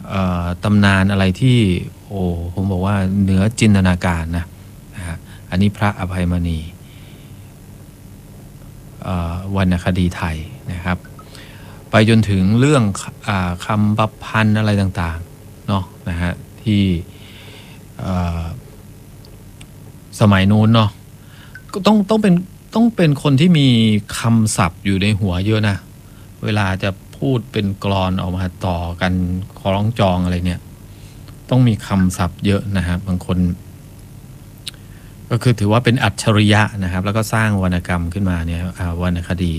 ตำนานอะไรที่ผมบอกว่าเหนือจินตนาการนะฮะอันนี้พระอภัยมณีวรรณคดีไทยนะครับไปจนถึงเรื่องคำประพันธ์อะไรต่างๆเนาะนะฮะที่สมัยนู้นเนาะก็ต้องเป็นคนที่มีคำศัพท์อยู่ในหัวเยอะนะเวลาจะพูดเป็นกลอนออกมาต่อกันคล้องจองอะไรเนี่ยต้องมีคำศัพท์เยอะนะครับบางคนก็คือถือว่าเป็นอัจฉริยะนะครับแล้วก็สร้างวรรณกรรมขึ้นมาเนี่ยวรรณคดี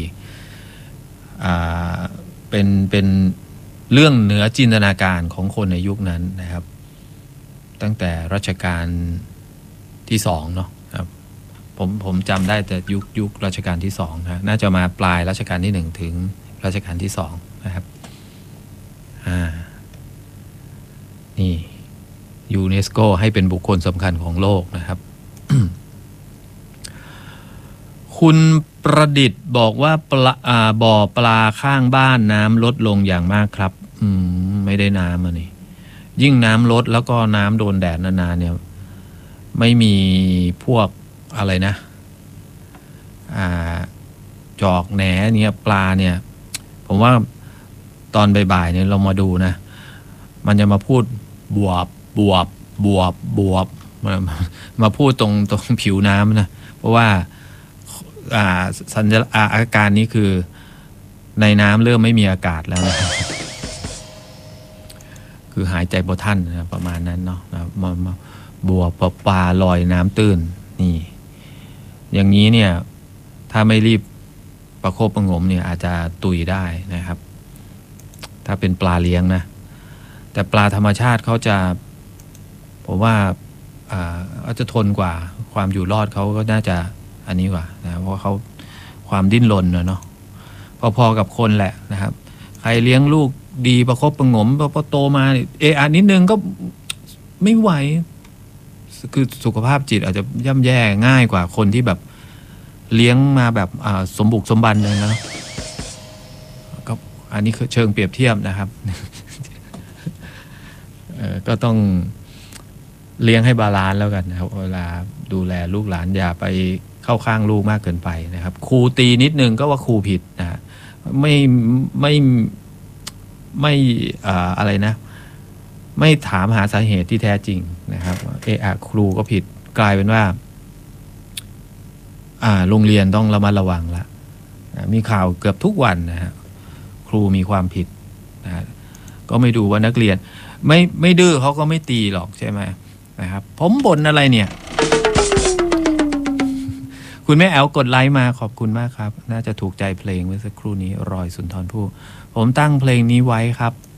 เป็นเรื่องเหนือจินตนาการของคนในยุคนั้นนะครับตั้งแต่รัชกาลที่2เนาะครับผมจำได้แต่ยุครัชกาลที่2นะน่าจะมาปลายรัชกาลที่1ถึงรัชกาลที่2นะครับนี่ยูเนสโกให้เป็นบุคคลสำคัญของโลกนะครับ คุณประดิษฐ์บอกว่าบ่อปลาข้างบ้านน้ำลดลงอย่างมากครับไม่ได้น้ำนี่ยิ่งน้ำลดแล้วก็น้ำโดนแดดนานๆเนี่ยไม่มีพวกอะไรนะจอกแหนเนี่ยปลาเนี่ยผมว่าตอนบ่ายๆเนี่ยเรามาดูนะมันจะมาพูดบวบมาพูดตรงผิวน้ำนะเพราะว่าสัญลักษณ์อาการนี้คือในน้ำเริ่มไม่มีอากาศแล้วนะคือหายใจบ่ทันนะประมาณนั้นเนาะมาบัวปลาลอยน้ำตื้นนี่อย่างนี้เนี่ยถ้าไม่รีบประคบประงมเนี่ยอาจจะตุยได้นะครับถ้าเป็นปลาเลี้ยงนะแต่ปลาธรรมชาติเขาจะผมว่าเขาจะทนกว่าความอยู่รอดเขาก็น่าจะอันนี้กว่านะเพราะเขาความดิ้นรนเนาะพอๆกับคนแหละนะครับใครเลี้ยงลูกดีประคบประงมพอโตมานิดนึงก็ไม่ไหวคือสุขภาพจิตอาจจะย่ำแย่ง่ายกว่าคนที่แบบเลี้ยงมาแบบสมบุกสมบันเลยนะก็อันนี้คือเชิงเปรียบเทียบนะครับ ก็ต้องเลี้ยงให้บาลานซ์แล้วกันนะครับเวลาดูแลลูกหลานอย่าไปเข้าข้างลูกมากเกินไปนะครับครูตีนิดนึงก็ว่าครูผิดนะไม่อะไรนะไม่ถามหาสาเหตุที่แท้จริงนะครับครูก็ผิดกลายเป็นว่าโรงเรียนต้องระมัดระวังละมีข่าวเกือบทุกวันนะฮะครูมีความผิดนะก็ไม่ดูว่านักเรียนไม่ดื้อเขาก็ไม่ตีหรอกใช่ไหมนะครับผมบ่นอะไรเนี่ยคุณแม่แอลกดไลค์มาขอบคุณมากครับน่าจะถูกใจเพลงเมื่อสักครู่นี้รอยสุนทรภู่ผมตั้งเพลงนี้ไว้ครับ